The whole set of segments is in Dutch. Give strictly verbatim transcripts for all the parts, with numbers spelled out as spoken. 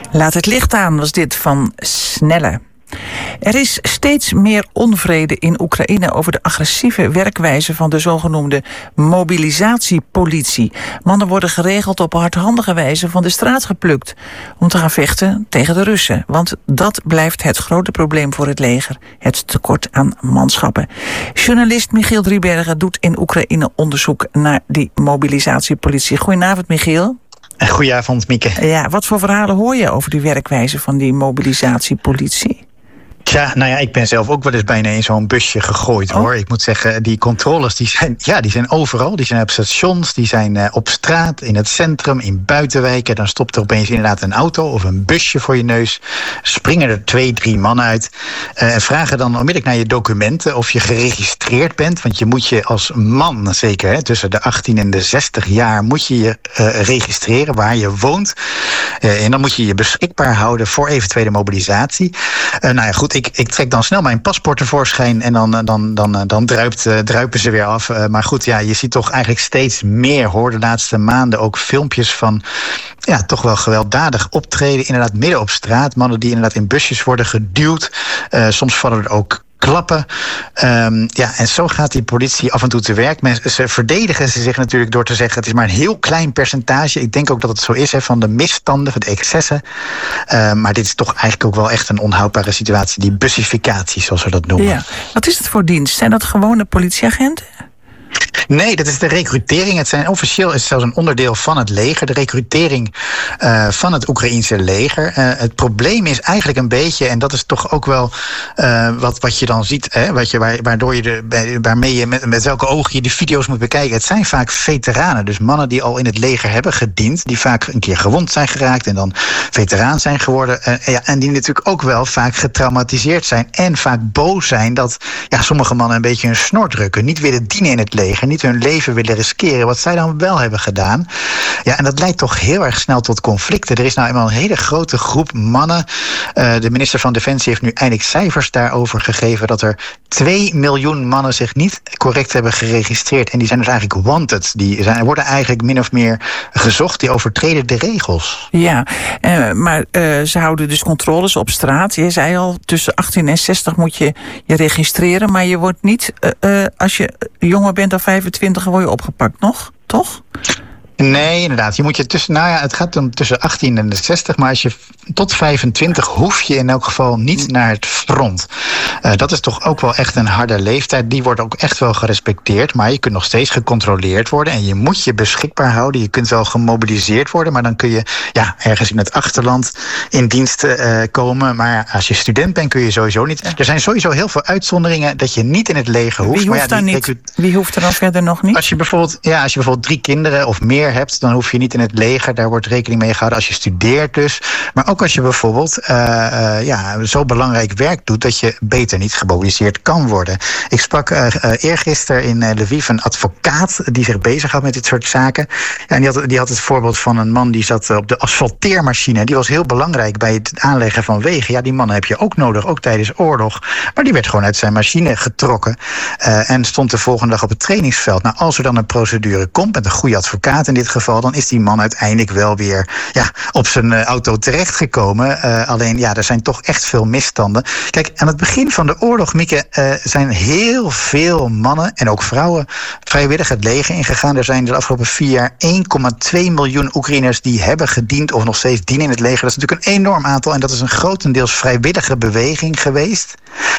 Laat het licht aan was dit van Snelle. Er is steeds meer onvrede in Oekraïne over de agressieve werkwijze van de zogenoemde mobilisatiepolitie. Mannen worden geregeld op hardhandige wijze van de straat geplukt om te gaan vechten tegen de Russen. Want dat blijft het grote probleem voor het leger, het tekort aan manschappen. Journalist Michiel Driebergen doet in Oekraïne onderzoek naar die mobilisatiepolitie. Goedenavond, Michiel. Goedenavond, Mieke. Ja, wat voor verhalen hoor je over die werkwijze van die mobilisatiepolitie? Ja, nou ja, ik ben zelf ook wel eens bijna in zo'n busje gegooid, hoor. Oh. Ik moet zeggen, die controles die zijn, ja, die zijn overal. Die zijn op stations, die zijn uh, op straat, in het centrum, in buitenwijken. Dan stopt er opeens inderdaad een auto of een busje voor je neus. Springen er twee, drie mannen uit. Uh, en vragen dan onmiddellijk naar je documenten of je geregistreerd bent. Want je moet je als man, zeker hè, tussen de achttien en de zestig jaar, moet je je uh, registreren waar je woont. Uh, en dan moet je je beschikbaar houden voor eventuele mobilisatie. Uh, nou ja, goed. Ik, ik trek dan snel mijn paspoort tevoorschijn en dan, dan, dan, dan druipt, uh, druipen ze weer af. Uh, maar goed, ja, je ziet toch eigenlijk steeds meer, hoor, de laatste maanden ook filmpjes van ja, toch wel gewelddadig optreden. Inderdaad midden op straat. Mannen die inderdaad in busjes worden geduwd. Uh, soms vallen er ook klappen. Um, ja, en zo gaat die politie af en toe te werk. Mensen, ze verdedigen ze zich natuurlijk door te zeggen het is maar een heel klein percentage. Ik denk ook dat het zo is, hè, van de misstanden, van de excessen. Uh, maar dit is toch eigenlijk ook wel echt een onhoudbare situatie. Die bussificatie, zoals we dat noemen. Ja. Wat is het voor dienst? Zijn dat gewone politieagenten? Nee, dat is de recrutering. Het zijn officieel is het zelfs een onderdeel van het leger. De recrutering uh, van het Oekraïense leger. Uh, het probleem is eigenlijk een beetje, en dat is toch ook wel uh, wat, wat je dan ziet, hè, wat je, waardoor je de, waarmee je met, met welke ogen je de video's moet bekijken. Het zijn vaak veteranen, dus mannen die al in het leger hebben gediend, die vaak een keer gewond zijn geraakt en dan veteraan zijn geworden. Uh, ja, en die natuurlijk ook wel vaak getraumatiseerd zijn en vaak boos zijn dat ja, sommige mannen een beetje hun snor drukken, niet willen dienen in het leger, niet hun leven willen riskeren, wat zij dan wel hebben gedaan. Ja, en dat leidt toch heel erg snel tot conflicten. Er is nou eenmaal een hele grote groep mannen. Uh, de minister van Defensie heeft nu eindelijk cijfers daarover gegeven dat er twee miljoen mannen zich niet correct hebben geregistreerd. En die zijn dus eigenlijk wanted. Die zijn, worden eigenlijk min of meer gezocht. Die overtreden de regels. Ja, uh, maar uh, ze houden dus controles op straat. Je zei al, tussen achttien en zestig moet je je registreren. Maar je wordt niet, uh, uh, als je jonger bent dan vijfentwintig, word je opgepakt nog, toch? Nee, inderdaad. Je moet je tussen, nou ja, het gaat dan tussen achttien en de zestig, maar als je tot vijfentwintig hoef je in elk geval niet naar het front. Uh, dat is toch ook wel echt een harde leeftijd. Die wordt ook echt wel gerespecteerd, maar je kunt nog steeds gecontroleerd worden en je moet je beschikbaar houden. Je kunt wel gemobiliseerd worden, maar dan kun je ja, ergens in het achterland in dienst uh, komen. Maar als je student bent kun je sowieso niet. Er zijn sowieso heel veel uitzonderingen dat je niet in het leger hoeft. Wie hoeft, maar ja, die, niet? Wie hoeft er dan verder nog niet? Als je bijvoorbeeld, ja, als je bijvoorbeeld drie kinderen of meer hebt, dan hoef je niet in het leger. Daar wordt rekening mee gehouden als je studeert dus. Maar ook als je bijvoorbeeld uh, uh, ja, zo belangrijk werk doet dat je beter niet gemobiliseerd kan worden. Ik sprak uh, uh, eergisteren in uh, Lviv een advocaat die zich bezighoudt met dit soort zaken. Ja, en die had, die had het voorbeeld van een man die zat op de asfalteermachine. Die was heel belangrijk bij het aanleggen van wegen. Ja, die mannen heb je ook nodig, ook tijdens oorlog. Maar die werd gewoon uit zijn machine getrokken uh, en stond de volgende dag op het trainingsveld. Nou, als er dan een procedure komt met een goede advocaat in dit geval, dan is die man uiteindelijk wel weer ja, op zijn uh, auto terechtgekomen. Uh, alleen, ja, er zijn toch echt veel misstanden. Kijk, aan het begin van de oorlog, Mieke, uh, zijn heel veel mannen en ook vrouwen vrijwillig het leger ingegaan. Er zijn de afgelopen vier jaar één komma twee miljoen Oekraïners die hebben gediend of nog steeds dienen in het leger. Dat is natuurlijk een enorm aantal en dat is een grotendeels vrijwillige beweging geweest.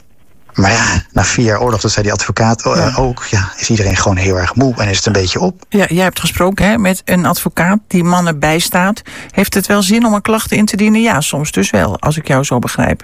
Maar ja, na vier jaar oorlog, dat zei die advocaat uh, ja. ook, ja, is iedereen gewoon heel erg moe en is het een beetje op. Ja, jij hebt gesproken hè, met een advocaat die mannen bijstaat. Heeft het wel zin om een klacht in te dienen? Ja, soms dus wel, als ik jou zo begrijp.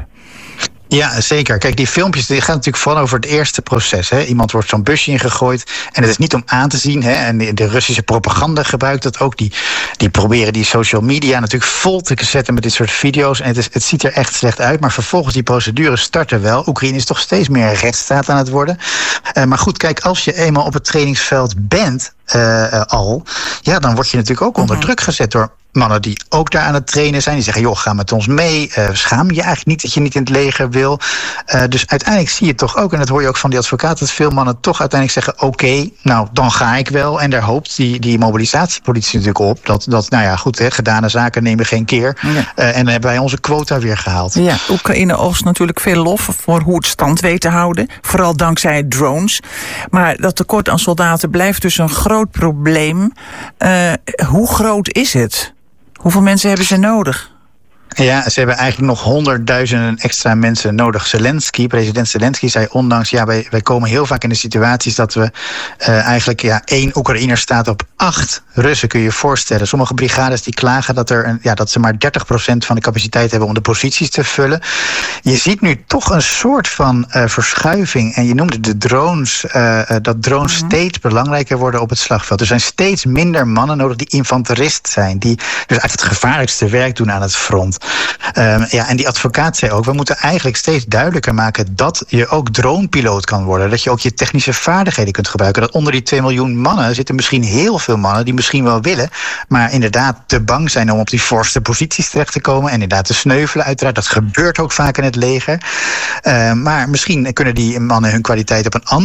Ja, zeker. Kijk, die filmpjes die gaan natuurlijk vooral over het eerste proces. Hè. Iemand wordt zo'n busje ingegooid en het is niet om aan te zien. Hè. En de, de Russische propaganda gebruikt dat ook. Die, die proberen die social media natuurlijk vol te zetten met dit soort video's. En het, is, het ziet er echt slecht uit, maar vervolgens die procedure starten wel. Oekraïne is toch steeds meer een rechtsstaat aan het worden. Uh, maar goed, kijk, als je eenmaal op het trainingsveld bent, uh, uh, al, ja, dan word je natuurlijk ook onder druk gezet door mannen die ook daar aan het trainen zijn. Die zeggen, joh, ga met ons mee. Uh, schaam je eigenlijk niet dat je niet in het leger wil. Uh, dus uiteindelijk zie je toch ook, en dat hoor je ook van die advocaat, dat veel mannen toch uiteindelijk zeggen, oké, okay, nou, dan ga ik wel. En daar hoopt die, die mobilisatiepolitie natuurlijk op. Dat, dat nou ja, goed, hè, gedane zaken nemen geen keer. Ja. Uh, en dan hebben wij onze quota weer gehaald. Ja, Oekraïne oogst natuurlijk veel lof voor hoe het stand weet te houden. Vooral dankzij drones. Maar dat tekort aan soldaten blijft dus een groot probleem. Uh, hoe groot is het? Hoeveel mensen hebben ze nodig? Ja, ze hebben eigenlijk nog honderdduizenden extra mensen nodig. Zelensky, president Zelensky, zei ondanks, ja, wij, wij komen heel vaak in de situaties dat we uh, eigenlijk, ja, één Oekraïner staat op acht Russen, kun je je voorstellen. Sommige brigades die klagen dat, er een, ja, dat ze maar dertig procent van de capaciteit hebben om de posities te vullen. Je ziet nu toch een soort van uh, verschuiving. En je noemde de drones, uh, uh, dat drones mm-hmm. steeds belangrijker worden op het slagveld. Er zijn steeds minder mannen nodig die infanterist zijn. Die dus eigenlijk het gevaarlijkste werk doen aan het front. Um, ja, en die advocaat zei ook, we moeten eigenlijk steeds duidelijker maken dat je ook dronepiloot kan worden. Dat je ook je technische vaardigheden kunt gebruiken. Dat onder die twee miljoen mannen zitten misschien heel veel mannen die misschien wel willen, maar inderdaad te bang zijn om op die voorste posities terecht te komen. En inderdaad te sneuvelen uiteraard. Dat gebeurt ook vaak in het leger. Uh, maar misschien kunnen die mannen hun kwaliteit op een andere